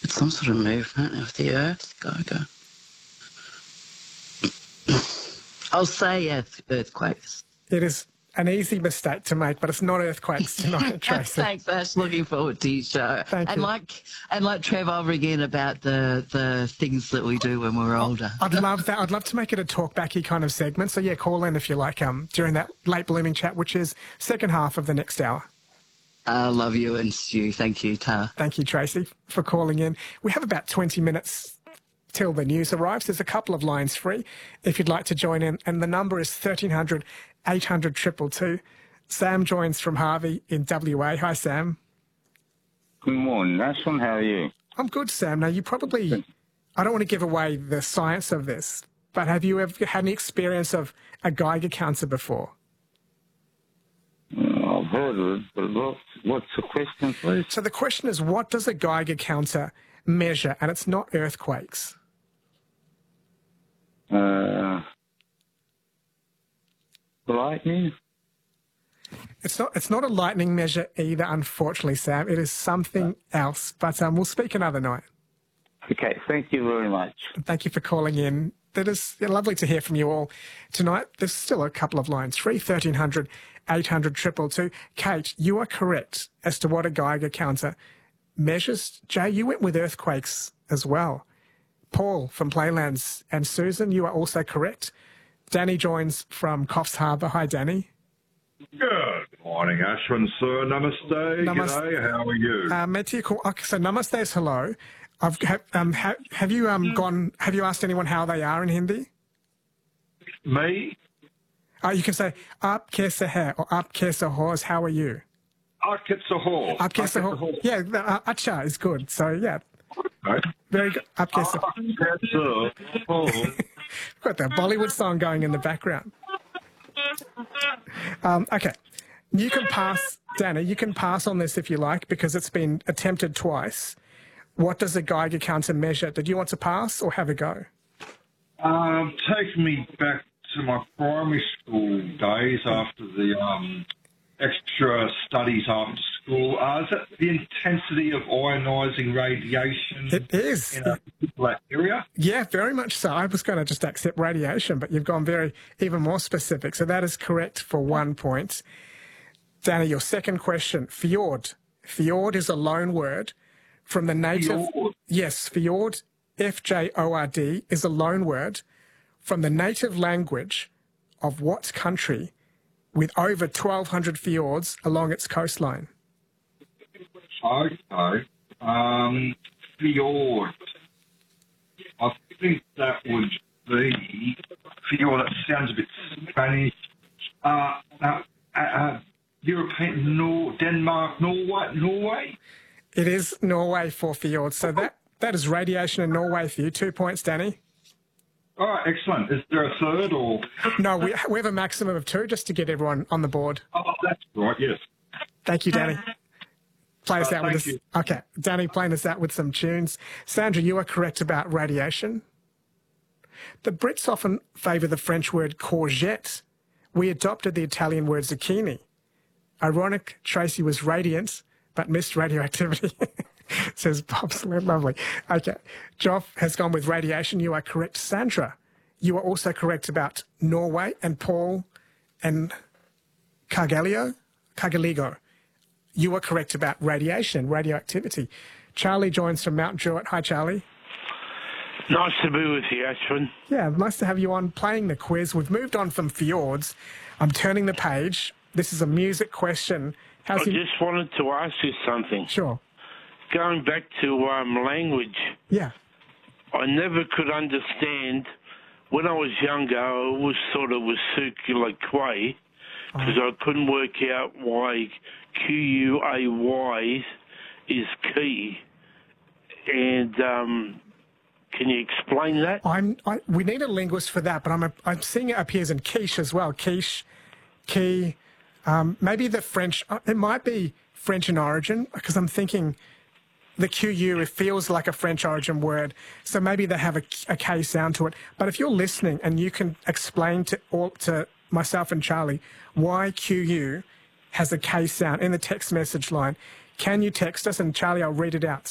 some sort of movement of the earth. Go. I'll say earthquakes. It is an easy mistake to make, but it's not earthquakes tonight, Tracy. Thanks, Ash. Looking forward to your show. Thank you. Like Trev, I'll ring in about the things that we do when we're older. I'd love that. I'd love to make it a talkbacky kind of segment. So yeah, call in if you like during that late blooming chat, which is second half of the next hour. I love you and Stu. Thank you, Tara. Thank you, Tracy, for calling in. We have about 20 minutes till the news arrives. There's a couple of lines free if you'd like to join in, and the number is 1300 800 222. Sam joins from Harvey in WA. Hi, Sam. Good morning, Ashwin. How are you? I'm good, Sam. Now, you probably, I don't want to give away the science of this, but have you ever had any experience of a Geiger counter before? I've heard of it, but what's the question, please? So the question is, what does a Geiger counter measure? And it's not earthquakes. Lightning? It's not a lightning measure either, unfortunately, Sam. It is something else, but we'll speak another night. Okay, thank you very much. Thank you for calling in. That is lovely to hear from you all tonight. There's still a couple of lines free, 1300 800 222. Kate, you are correct as to what a Geiger counter measures. Jay, you went with earthquakes as well. Paul from Playlands and Susan, you are also correct. Danny joins from Coffs Harbour. Hi, Danny. Good morning, Ashwin, sir. Namaste. G'day. How are you? Okay, so namaste is hello. Have you asked anyone how they are in Hindi? Me? You can say "Aap kaise hai" or "Aap kaise ho" is how are you? Aap kaise ho? Aap kaise ho. Yeah, acha is good. So yeah, okay. Very good. Aap kaise ho. Got that Bollywood song going in the background. Okay, you can pass, Danny. You can pass on this if you like because it's been attempted twice. What does a Geiger counter measure? Did you want to pass or have a go? Take me back to my primary school days after the extra studies after school. Is that the intensity of ionising radiation? It is. In a particular area? Yeah, very much so. I was going to just accept radiation, but you've gone even more specific. So that is correct for 1 point. Danny, your second question, fjord. Fjord is a loan word from the native... Fjord? Yes, fjord, F-J-O-R-D, is a loan word from the native language of what country with over 1,200 fjords along its coastline? Okay. Fjord. I think that would be... Fjord, that sounds a bit Spanish. European, Denmark, Norway? It is Norway for fjords. So that is radiation in Norway for you. 2 points, Danny. All right, excellent. Is there a third or...? No, we have a maximum of 2 just to get everyone on the board. Oh, that's right, yes. Thank you, Danny. Play us out with thank this. you. Okay, Danny playing us out with some tunes. Sandra, you are correct about radiation. The Brits often favour the French word courgette. We adopted the Italian word zucchini. Ironic, Tracy was radiant, but missed radioactivity. Says Bob's lovely. Okay. Joff has gone with radiation. You are correct. Sandra, you are also correct about Norway, and Paul and Cargaligo. You are correct about radiation, radioactivity. Charlie joins from Mount Druitt. Hi, Charlie. Nice to be with you, Ashwin. Yeah, nice to have you on playing the quiz. We've moved on from fjords. I'm turning the page. This is a music question. I just wanted to ask you something. Sure. Going back to language, Yeah. I never could understand. When I was younger, I always thought it was circular quay because I couldn't work out why Q-U-A-Y is key. And can you explain that? We need a linguist for that, but I'm seeing it appears in quiche as well. Quiche, key, maybe the French. It might be French in origin because I'm thinking the QU, it feels like a French origin word, so maybe they have a K sound to it. But if you're listening and you can explain to myself and Charlie why QU has a K sound in the text message line, can you text us? And Charlie, I'll read it out.